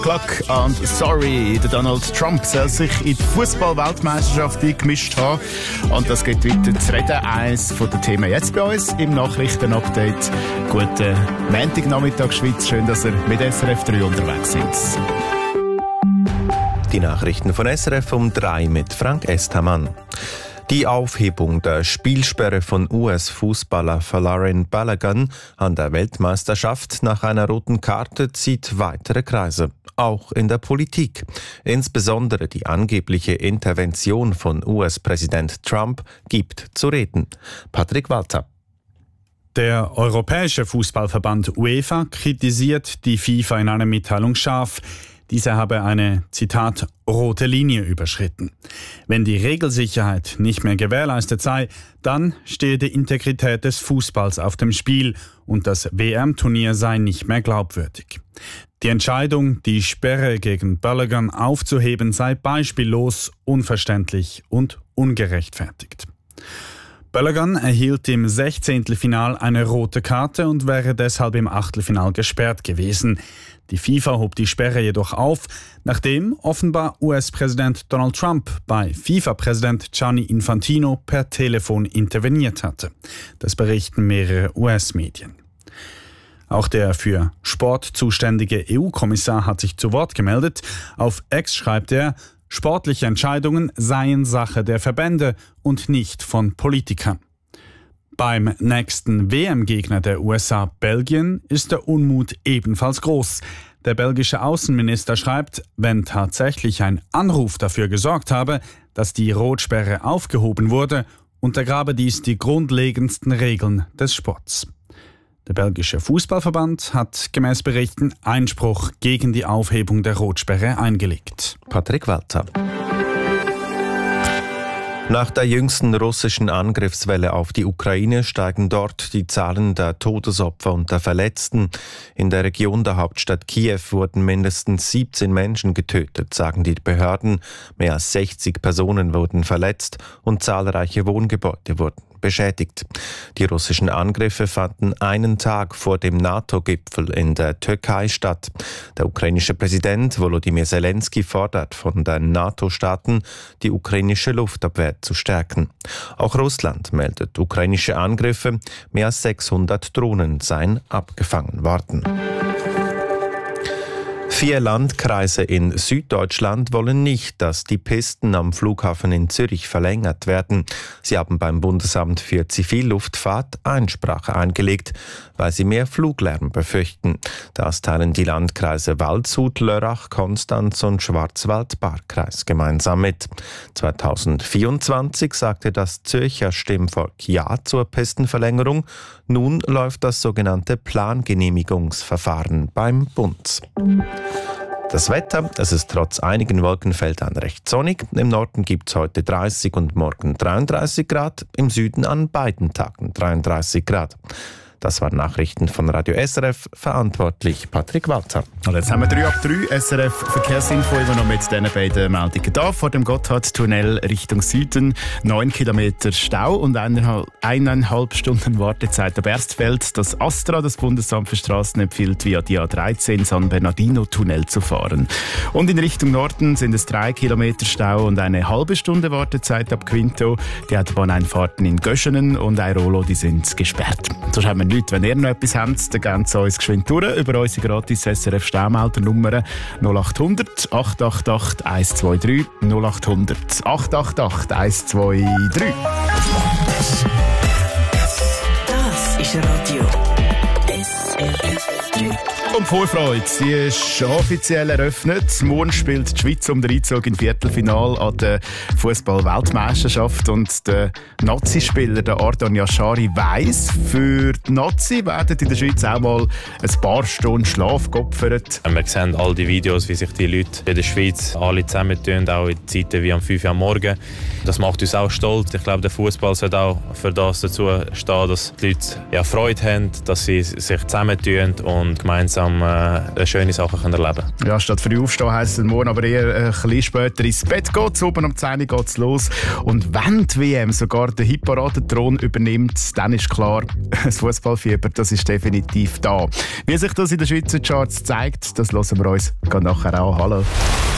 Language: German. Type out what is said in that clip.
Clock and Sorry. Der Donald Trump soll sich in die Fußball-Weltmeisterschaft eingemischt haben. Und das geht weiter zu reden. Eines von den Themen jetzt bei uns im Nachrichten-Update. Guten Montagnachmittag, Schweiz. Schön, dass ihr mit SRF 3 unterwegs sind. Die Nachrichten von SRF um 3 mit Frank Esthamann. Die Aufhebung der Spielsperre von US-Fußballer Folarin Balogun an der Weltmeisterschaft nach einer roten Karte zieht weitere Kreise, auch in der Politik. Insbesondere die angebliche Intervention von US-Präsident Trump gibt zu reden. Patrick Walter. Der Europäische Fußballverband UEFA kritisiert die FIFA in einer Mitteilung scharf. Diese habe eine, Zitat, rote Linie überschritten. Wenn die Regelsicherheit nicht mehr gewährleistet sei, dann stehe die Integrität des Fußballs auf dem Spiel und das WM-Turnier sei nicht mehr glaubwürdig. Die Entscheidung, die Sperre gegen Balogun aufzuheben, sei beispiellos, unverständlich und ungerechtfertigt. Balogun erhielt im 16. Final eine rote Karte und wäre deshalb im Achtelfinal gesperrt gewesen. Die FIFA hob die Sperre jedoch auf, nachdem offenbar US-Präsident Donald Trump bei FIFA-Präsident Gianni Infantino per Telefon interveniert hatte. Das berichten mehrere US-Medien. Auch der für Sport zuständige EU-Kommissar hat sich zu Wort gemeldet. Auf X schreibt er, sportliche Entscheidungen seien Sache der Verbände und nicht von Politikern. Beim nächsten WM-Gegner der USA, Belgien, ist der Unmut ebenfalls groß. Der belgische Außenminister schreibt, wenn tatsächlich ein Anruf dafür gesorgt habe, dass die Rotsperre aufgehoben wurde, untergrabe dies die grundlegendsten Regeln des Sports. Der belgische Fußballverband hat gemäß Berichten Einspruch gegen die Aufhebung der Rotsperre eingelegt. Patrick Walter. Nach der jüngsten russischen Angriffswelle auf die Ukraine steigen dort die Zahlen der Todesopfer und der Verletzten. In der Region der Hauptstadt Kiew wurden mindestens 17 Menschen getötet, sagen die Behörden. Mehr als 60 Personen wurden verletzt und zahlreiche Wohngebäude wurden beschädigt. Die russischen Angriffe fanden einen Tag vor dem NATO-Gipfel in der Türkei statt. Der ukrainische Präsident Volodymyr Zelensky fordert von den NATO-Staaten, die ukrainische Luftabwehr zu stärken. Auch Russland meldet ukrainische Angriffe. Mehr als 600 Drohnen seien abgefangen worden. 4 Landkreise in Süddeutschland wollen nicht, dass die Pisten am Flughafen in Zürich verlängert werden. Sie haben beim Bundesamt für Zivilluftfahrt Einsprache eingelegt, weil sie mehr Fluglärm befürchten. Das teilen die Landkreise Waldshut, Lörrach, Konstanz und Schwarzwald-Baar-Kreis gemeinsam mit. 2024 sagte das Zürcher Stimmvolk Ja zur Pistenverlängerung. Nun läuft das sogenannte Plangenehmigungsverfahren beim Bund. Das Wetter, es ist trotz einigen Wolkenfeldern recht sonnig. Im Norden gibt es heute 30 und morgen 33 Grad, im Süden an beiden Tagen 33 Grad. Das waren Nachrichten von Radio SRF, verantwortlich Patrick Walter. Und jetzt haben wir 3 ab 3 SRF Verkehrsinfo, immer noch mit diesen beiden Meldungen da. Vor dem Gotthardtunnel Richtung Süden 9 Kilometer Stau und 1,5 Stunden Wartezeit ab Erstfeld. Das ASTRA, das Bundesamt für Straßen, empfiehlt via die A13 San Bernardino-Tunnel zu fahren. Und in Richtung Norden sind es 3 Kilometer Stau und eine halbe Stunde Wartezeit ab Quinto. Die Autobahneinfahrten in Göschenen und Airolo, die sind gesperrt. So haben wir Leute, wenn ihr noch etwas habt, dann gebt es uns geschwind durch über unsere gratis SRF Staumelder-Nummer 0800 888 123 0800 888 123. Das ist Radio SRF 3. Und Vorfreude, sie ist offiziell eröffnet. Morgen spielt die Schweiz um den Einzug im Viertelfinale an der Fußball-Weltmeisterschaft. Und der Nazi-Spieler, der Ardon Yashari, weiss, für die Nazi werden in der Schweiz auch mal ein paar Stunden Schlaf geopfert. Wir sehen all die Videos, wie sich die Leute in der Schweiz alle zusammentun, auch in Zeiten wie am 5 Uhr am Morgen. Das macht uns auch stolz. Ich glaube, der Fußball sollte auch für das dazu stehen, dass die Leute Freude haben, dass sie sich zusammentun und gemeinsam gemeinsam schöne Sachen erleben können. Ja, statt früh aufstehen heisst es morgen aber eher ein bisschen später ins Bett geht's. Oben um 10 Uhr geht's los. Und wenn die WM sogar den Hitparadenthron übernimmt, dann ist klar, das Fußballfieber, das ist definitiv da. Wie sich das in den Schweizer Charts zeigt, das hören wir uns nachher auch. Hallo.